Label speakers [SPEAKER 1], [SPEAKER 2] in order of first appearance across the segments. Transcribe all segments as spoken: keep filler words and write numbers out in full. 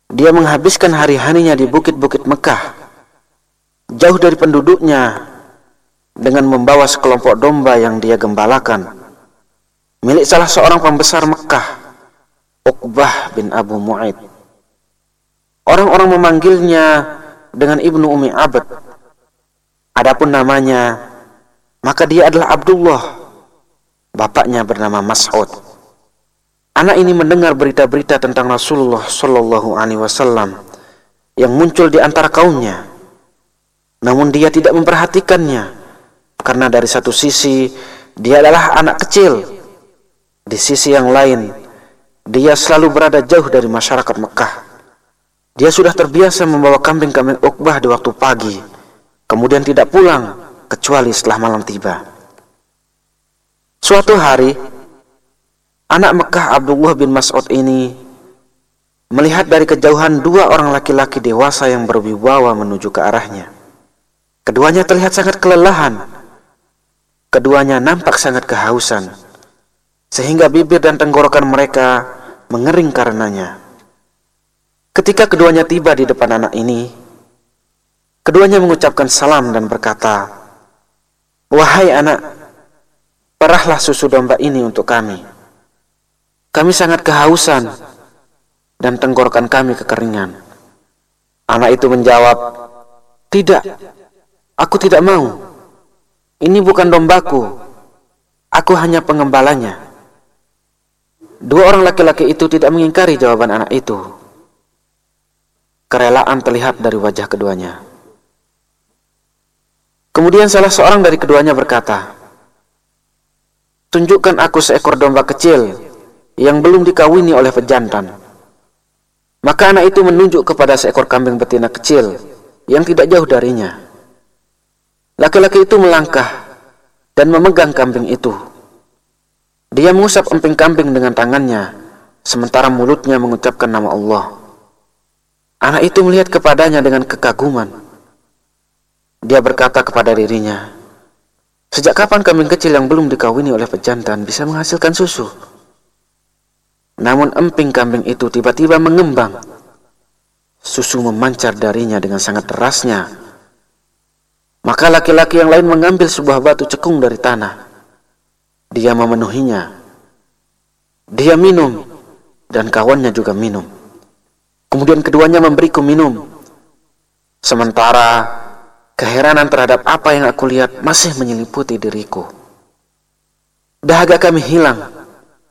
[SPEAKER 1] Dia menghabiskan hari-harinya di bukit-bukit Mekah, jauh dari penduduknya, dengan membawa sekelompok domba yang dia gembalakan, milik salah seorang pembesar Mekah, Uqbah bin Abu Mu'aid. Orang-orang memanggilnya dengan Ibnu Umi Abd. Adapun namanya, maka dia adalah Abdullah. Bapaknya bernama Mas'ud. Anak ini mendengar berita-berita tentang Rasulullah Shallallahu Alaihi Wasallam yang muncul di antara kaumnya. Namun dia tidak memperhatikannya, karena dari satu sisi dia adalah anak kecil, di sisi yang lain dia selalu berada jauh dari masyarakat Mekah. Dia sudah terbiasa membawa kambing-kambing Uqbah di waktu pagi, kemudian tidak pulang kecuali setelah malam tiba. Suatu hari, anak Mekah Abdullah bin Mas'ud ini melihat dari kejauhan dua orang laki-laki dewasa yang berwibawa menuju ke arahnya. Keduanya terlihat sangat kelelahan. Keduanya nampak sangat kehausan, sehingga bibir dan tenggorokan mereka mengering karenanya. Ketika keduanya tiba di depan anak ini, keduanya mengucapkan salam dan berkata, "Wahai anak, perahlah susu domba ini untuk kami. Kami sangat kehausan dan tenggorokan kami kekeringan." Anak itu menjawab, "Tidak, aku tidak mau. Ini bukan dombaku. Aku hanya pengembalanya." Dua orang laki-laki itu tidak mengingkari jawaban anak itu. Kerelaan terlihat dari wajah keduanya. Kemudian salah seorang dari keduanya berkata, "Tunjukkan aku seekor domba kecil yang belum dikawini oleh pejantan." Maka anak itu menunjuk kepada seekor kambing betina kecil yang tidak jauh darinya. Laki-laki itu melangkah dan memegang kambing itu. Dia mengusap emping kambing dengan tangannya, sementara mulutnya mengucapkan nama Allah. Anak itu melihat kepadanya dengan kekaguman. Dia berkata kepada dirinya, "Sejak kapan kambing kecil yang belum dikawini oleh pejantan bisa menghasilkan susu?" Namun emping kambing itu tiba-tiba mengembang. Susu memancar darinya dengan sangat derasnya. Maka laki-laki yang lain mengambil sebuah batu cekung dari tanah. Dia memenuhinya. Dia minum, dan kawannya juga minum. Kemudian keduanya memberiku minum. Sementara keheranan terhadap apa yang aku lihat masih menyeliputi diriku. Dahaga kami hilang.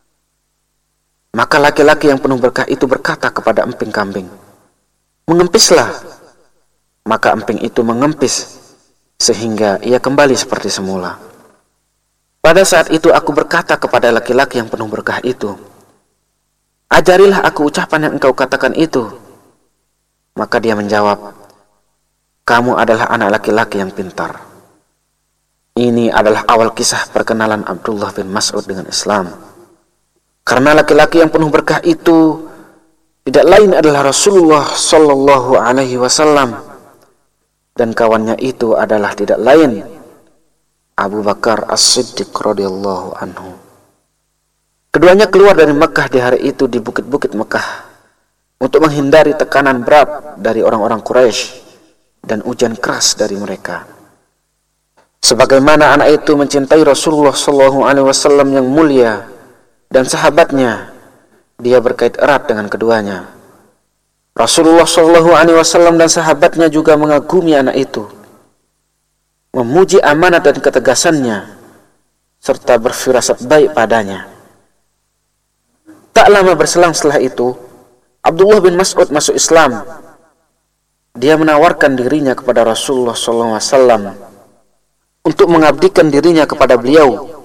[SPEAKER 1] Maka laki-laki yang penuh berkah itu berkata kepada emping kambing, "Mengempislah." Maka emping itu mengempis, sehingga ia kembali seperti semula. Pada saat itu aku berkata kepada laki-laki yang penuh berkah itu, "Ajarilah aku ucapan yang engkau katakan itu." Maka dia menjawab, "Kamu adalah anak laki-laki yang pintar." Ini adalah awal kisah perkenalan Abdullah bin Mas'ud dengan Islam. Karena laki-laki yang penuh berkah itu tidak lain adalah Rasulullah Sallallahu Alaihi Wasallam, dan kawannya itu adalah tidak lain Abu Bakar As-Siddiq radhiyallahu anhu. Keduanya keluar dari Mekah di hari itu di bukit-bukit Mekah untuk menghindari tekanan berat dari orang-orang Quraisy dan ujian keras dari mereka. Sebagaimana anak itu mencintai Rasulullah Sallallahu Alaihi Wasallam yang mulia dan sahabatnya, dia berkait erat dengan keduanya. Rasulullah Shallallahu Alaihi Wasallam dan sahabatnya juga mengagumi anak itu, memuji amanat dan ketegasannya, serta berfirasat baik padanya. Tak lama berselang setelah itu, Abdullah bin Mas'ud masuk Islam. Dia menawarkan dirinya kepada Rasulullah Shallallahu Alaihi Wasallam untuk mengabdikan dirinya kepada beliau.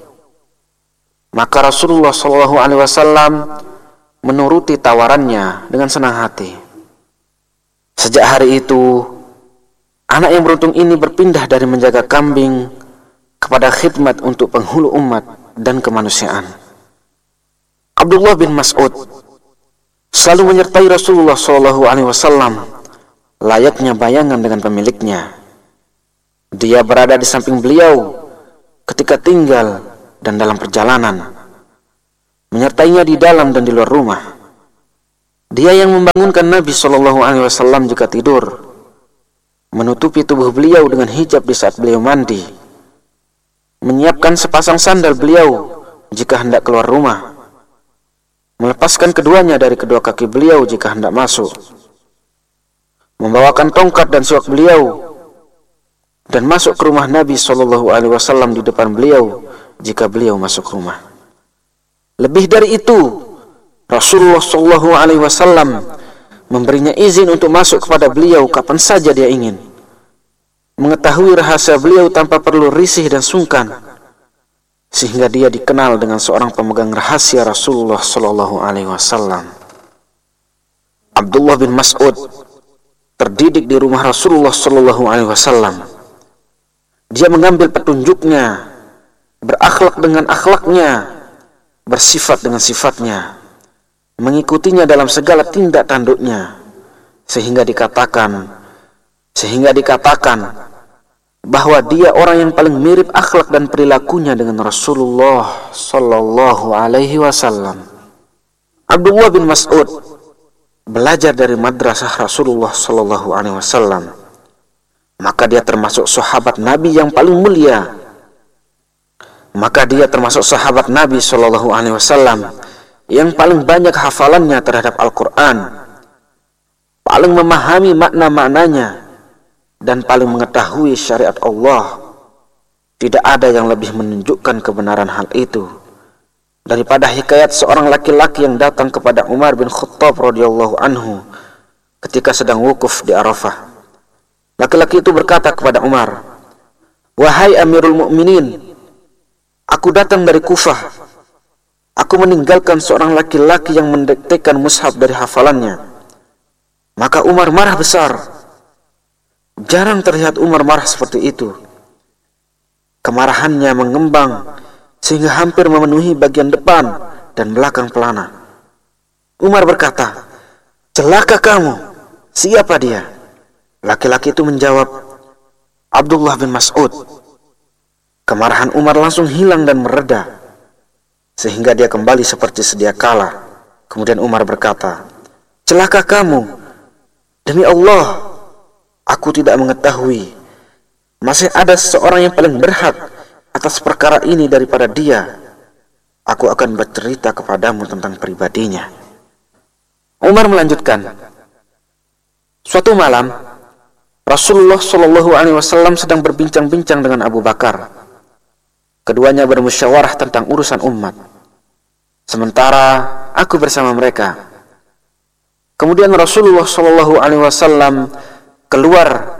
[SPEAKER 1] Maka Rasulullah Shallallahu Alaihi Wasallam menuruti tawarannya dengan senang hati. Sejak hari itu, anak yang beruntung ini berpindah dari menjaga kambing kepada khidmat untuk penghulu umat dan kemanusiaan. Abdullah bin Mas'ud selalu menyertai Rasulullah Shallallahu Alaihi Wasallam layaknya bayangan dengan pemiliknya. Dia berada di samping beliau ketika tinggal dan dalam perjalanan, menyertainya di dalam dan di luar rumah. Dia yang membangunkan Nabi shallallahu alaihi wasallam jika tidur, menutupi tubuh beliau dengan hijab di saat beliau mandi, menyiapkan sepasang sandal beliau jika hendak keluar rumah, melepaskan keduanya dari kedua kaki beliau jika hendak masuk, membawakan tongkat dan siwak beliau, dan masuk ke rumah Nabi shallallahu alaihi wasallam di depan beliau jika beliau masuk rumah. Lebih dari itu, Rasulullah shallallahu alaihi wasallam memberinya izin untuk masuk kepada beliau kapan saja dia ingin, mengetahui rahasia beliau tanpa perlu risih dan sungkan, sehingga dia dikenal dengan seorang pemegang rahasia Rasulullah shallallahu alaihi wasallam. Abdullah bin Mas'ud terdidik di rumah Rasulullah shallallahu alaihi wasallam. Dia mengambil petunjuknya, berakhlak dengan akhlaknya, bersifat dengan sifatnya, mengikutinya dalam segala tindak tanduknya, sehingga dikatakan sehingga dikatakan bahwa dia orang yang paling mirip akhlak dan perilakunya dengan Rasulullah sallallahu alaihi wasallam. Abdullah bin Mas'ud belajar dari madrasah Rasulullah sallallahu alaihi wasallam, maka dia termasuk sahabat Nabi yang paling mulia. Maka dia termasuk sahabat Nabi sallallahu alaihi wasallam yang paling banyak hafalannya terhadap Al-Quran, paling memahami makna-maknanya, dan paling mengetahui syariat Allah. Tidak ada yang lebih menunjukkan kebenaran hal itu daripada hikayat seorang laki-laki yang datang kepada Umar bin Khattab radhiyallahu anhu ketika sedang wukuf di Arafah. Laki-laki itu berkata kepada Umar, "Wahai Amirul Mukminin, aku datang dari Kufah. Aku meninggalkan seorang laki-laki yang mendiktekan mushaf dari hafalannya." Maka Umar marah besar. Jarang terlihat Umar marah seperti itu. Kemarahannya mengembang sehingga hampir memenuhi bagian depan dan belakang pelana. Umar berkata, "Celaka kamu, siapa dia?" Laki-laki itu menjawab, "Abdullah bin Mas'ud." Kemarahan Umar langsung hilang dan mereda, sehingga dia kembali seperti sedia kala. Kemudian Umar berkata, "Celaka kamu, demi Allah, aku tidak mengetahui masih ada seseorang yang paling berhak atas perkara ini daripada dia. Aku akan bercerita kepadamu tentang pribadinya." Umar melanjutkan, "Suatu malam, Rasulullah shallallahu alaihi wasallam sedang berbincang-bincang dengan Abu Bakar. Keduanya bermusyawarah tentang urusan umat, sementara aku bersama mereka. Kemudian Rasulullah shallallahu alaihi wasallam keluar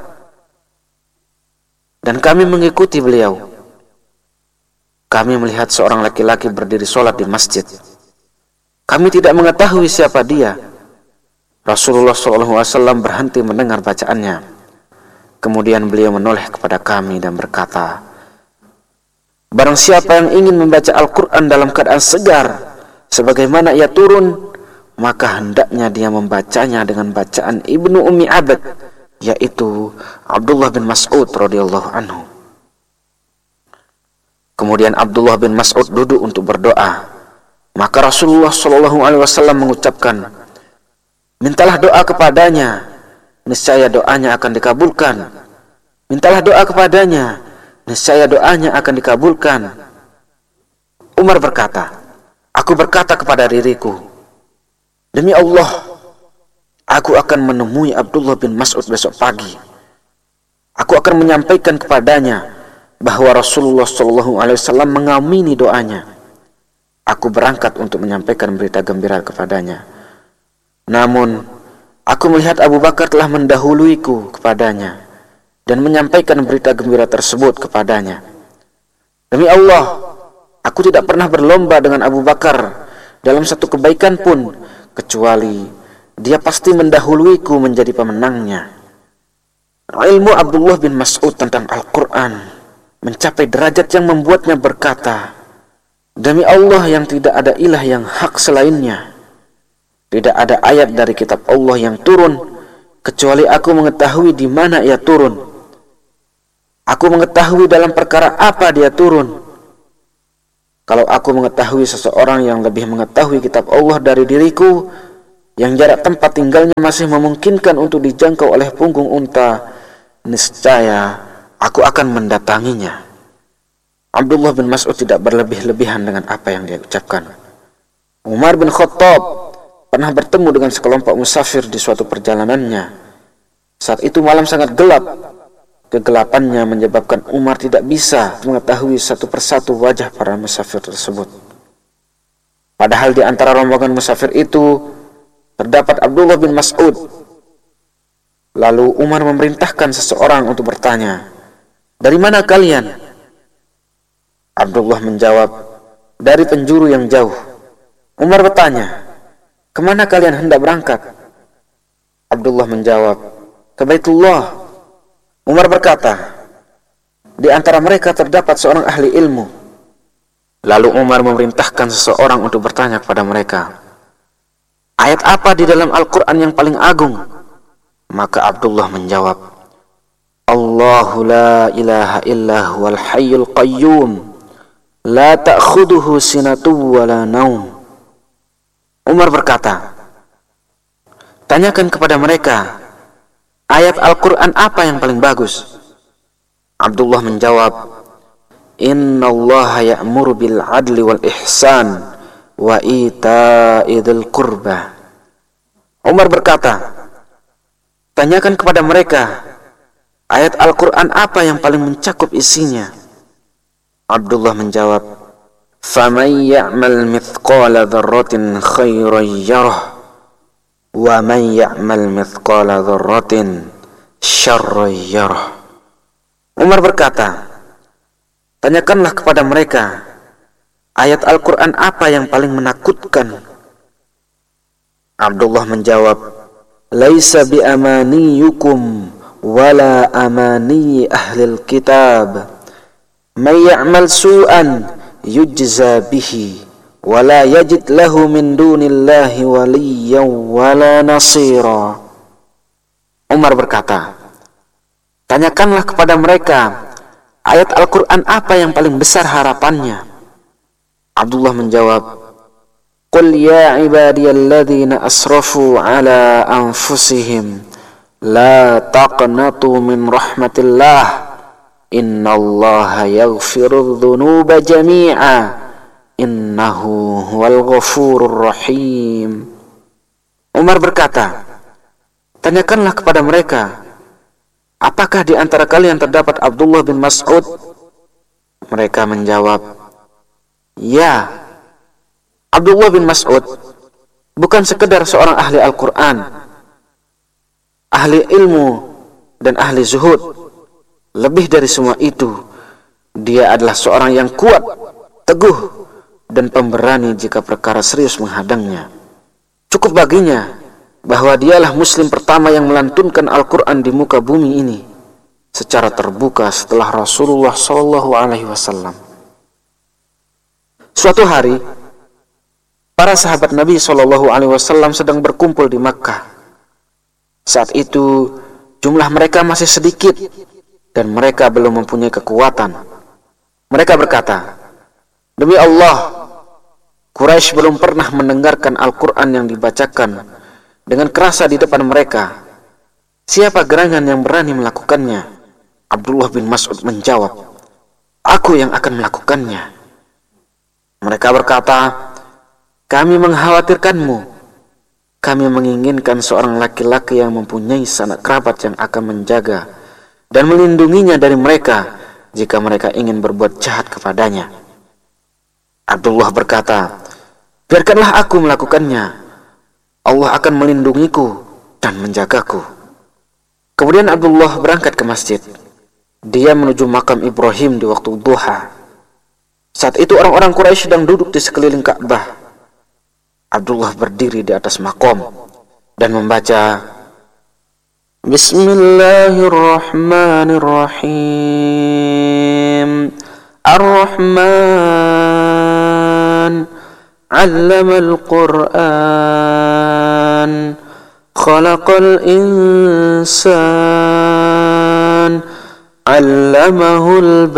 [SPEAKER 1] dan kami mengikuti beliau. Kami melihat seorang laki-laki berdiri sholat di masjid. Kami tidak mengetahui siapa dia. Rasulullah shallallahu alaihi wasallam berhenti mendengar bacaannya. Kemudian beliau menoleh kepada kami dan berkata, "Barang siapa yang ingin membaca Al-Quran dalam keadaan segar sebagaimana ia turun, maka hendaknya dia membacanya dengan bacaan Ibnu Ummi Abd, yaitu Abdullah bin Mas'ud radhiyallahu anhu." Kemudian Abdullah bin Mas'ud duduk untuk berdoa. Maka Rasulullah shallallahu alaihi wasallam mengucapkan, "Mintalah doa kepadanya, niscaya doanya akan dikabulkan. Mintalah doa kepadanya, niscaya doanya akan dikabulkan." Umar berkata, "Aku berkata kepada diriku, demi Allah, aku akan menemui Abdullah bin Mas'ud besok pagi. Aku akan menyampaikan kepadanya bahwa Rasulullah shallallahu alaihi wasallam mengamini doanya. Aku berangkat untuk menyampaikan berita gembira kepadanya. Namun, aku melihat Abu Bakar telah mendahuluiku kepadanya dan menyampaikan berita gembira tersebut kepadanya. Demi Allah, aku tidak pernah berlomba dengan Abu Bakar dalam satu kebaikan pun, kecuali dia pasti mendahuluiku menjadi pemenangnya." Ilmu Abdullah bin Mas'ud tentang Al-Quran mencapai derajat yang membuatnya berkata, "Demi Allah yang tidak ada ilah yang hak selainnya, tidak ada ayat dari kitab Allah yang turun kecuali aku mengetahui di mana ia turun. Aku mengetahui dalam perkara apa dia turun. Kalau aku mengetahui seseorang yang lebih mengetahui kitab Allah dari diriku, yang jarak tempat tinggalnya masih memungkinkan untuk dijangkau oleh punggung unta, niscaya aku akan mendatanginya. Abdullah bin Mas'ud tidak berlebih-lebihan dengan apa yang dia ucapkan. Umar bin Khattab pernah bertemu dengan sekelompok musafir di suatu perjalanannya. Saat itu malam sangat gelap. Kegelapannya menyebabkan Umar tidak bisa mengetahui satu persatu wajah para musafir tersebut. Padahal di antara rombongan musafir itu terdapat Abdullah bin Mas'ud. Lalu Umar memerintahkan seseorang untuk bertanya, "Dari mana kalian?" Abdullah menjawab, "Dari penjuru yang jauh." Umar bertanya, "Kemana kalian hendak berangkat?" Abdullah menjawab, "Ke Baitullah." Umar berkata, "Di antara mereka terdapat seorang ahli ilmu." Lalu Umar memerintahkan seseorang untuk bertanya kepada mereka, "Ayat apa di dalam Al-Quran yang paling agung?" Maka Abdullah menjawab, "Allahu la ilaha illa huwal hayyul qayyum, la ta'khuduhu sinatu wa la naum." Umar berkata, "Tanyakan kepada mereka, ayat Al-Quran apa yang paling bagus?" Abdullah menjawab, "Inna allaha ya'muru bil adli wal ihsan wa ita'i dzil qurba." Umar berkata, "Tanyakan kepada mereka, ayat Al-Quran apa yang paling mencakup isinya?" Abdullah menjawab, "Faman ya'mal mithqala dzarratin khairan yarah, wa man ya'mal mithqala dzarratin syarran yarah." Umar berkata, "Tanyakanlah kepada mereka, ayat Al-Quran apa yang paling menakutkan?" Abdullah menjawab, "Laisa bi amaniyukum wala amani ahlil kitab, may ya'mal su'an yujza bihi wala yajid lahu min dunillahi waliyyan wala nasira." Umar berkata, "Tanyakanlah kepada mereka, ayat Al-Quran apa yang paling besar harapannya?" Abdullah menjawab, "Qul ya ibadiyalladzina asrafu ala anfusihim la taqnatu min rahmatillah, innallaha yaghfirudz dzunuba jami'a, innahu huwal ghafurur rahim." Umar berkata, "Tanyakanlah kepada mereka, apakah di antara kalian terdapat Abdullah bin Mas'ud?" Mereka menjawab, "Ya." Abdullah bin Mas'ud bukan sekedar seorang ahli Al-Quran, ahli ilmu dan ahli zuhud. Lebih dari semua itu, dia adalah seorang yang kuat, teguh, dan pemberani jika perkara serius menghadangnya. Cukup baginya bahwa dialah muslim pertama yang melantunkan Al-Quran di muka bumi ini secara terbuka setelah Rasulullah shallallahu alaihi wasallam. Suatu hari, para sahabat Nabi shallallahu alaihi wasallam sedang berkumpul di Makkah. Saat itu jumlah mereka masih sedikit dan mereka belum mempunyai kekuatan. Mereka berkata, "Demi Allah, Quraisy belum pernah mendengarkan Al-Quran yang dibacakan dengan kerasa di depan mereka. Siapa gerangan yang berani melakukannya?" Abdullah bin Mas'ud menjawab, "Aku yang akan melakukannya." Mereka berkata, "Kami mengkhawatirkanmu. Kami menginginkan seorang laki-laki yang mempunyai sanak kerabat yang akan menjaga dan melindunginya dari mereka jika mereka ingin berbuat jahat kepadanya." Abdullah berkata, "Biarkanlah aku melakukannya. Allah akan melindungiku dan menjagaku." Kemudian Abdullah berangkat ke masjid. Dia menuju makam Ibrahim di waktu duha. Saat itu orang-orang Quraisy sedang duduk di sekeliling Ka'bah. Abdullah berdiri di atas makom dan membaca, "Bismillahirrahmanirrahim. Ar-Rahman 'allamal Qur'an, khalaqal insan, 'allamahul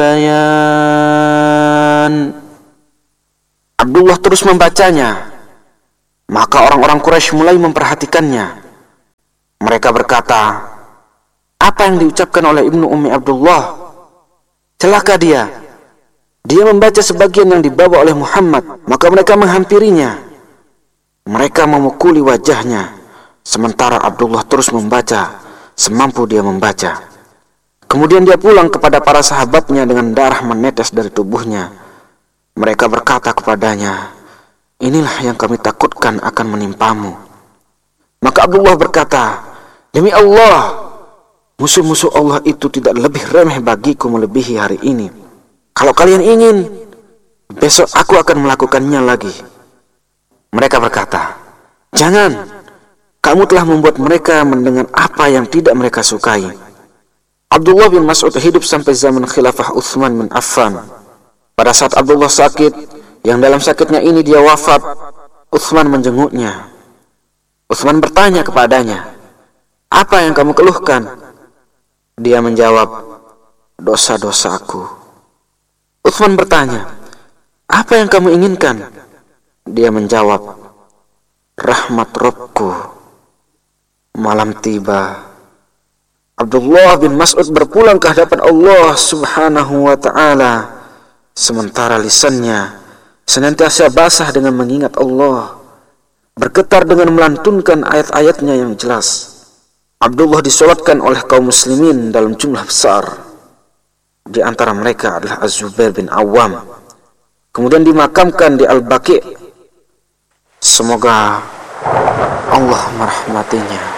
[SPEAKER 1] bayan." Abdullah terus membacanya. Maka orang-orang Quraisy mulai memperhatikannya. Mereka berkata, apa yang diucapkan oleh Ibnu Ummi Abdullah? Celaka dia. Dia membaca sebagian yang dibawa oleh Muhammad. Maka mereka menghampirinya. Mereka memukuli wajahnya, sementara Abdullah terus membaca semampu dia membaca. Kemudian dia pulang kepada para sahabatnya dengan darah menetes dari tubuhnya. Mereka berkata kepadanya, inilah yang kami takutkan akan menimpamu. Maka Abdullah berkata, demi Allah, musuh-musuh Allah itu tidak lebih remeh bagiku melebihi hari ini. Kalau kalian ingin, besok aku akan melakukannya lagi. Mereka berkata, jangan, kamu telah membuat mereka mendengar apa yang tidak mereka sukai. Abdullah bin Mas'ud hidup sampai zaman khilafah Utsman bin Affan. Pada saat Abdullah sakit, yang dalam sakitnya ini dia wafat, Utsman menjenguknya. Utsman bertanya kepadanya, apa yang kamu keluhkan? Dia menjawab, dosa-dosaku. Utsman bertanya, apa yang kamu inginkan? Dia menjawab, rahmat Rabbku. Malam tiba. Abdullah bin Mas'ud berpulang ke hadapan Allah subhanahu wa ta'ala, sementara lisannya senantiasa basah dengan mengingat Allah, bergetar dengan melantunkan ayat-ayatnya yang jelas. Abdullah disolatkan oleh kaum muslimin dalam jumlah besar. Di antara mereka adalah Az-Zubair bin Awam. Kemudian dimakamkan di Al-Baqi'. Semoga Allah merahmatinya.